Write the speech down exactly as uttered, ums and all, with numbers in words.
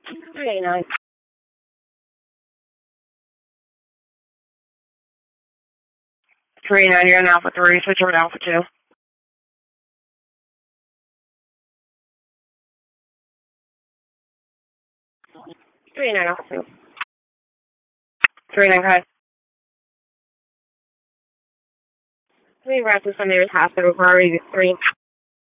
three eighty-nine. three eighty-nine, you're in Alpha three, switch over to Alpha two. three eighty-nine, Alpha two. three eighty-nine, go ahead. three Rasmus Sunday Hospital, priority three.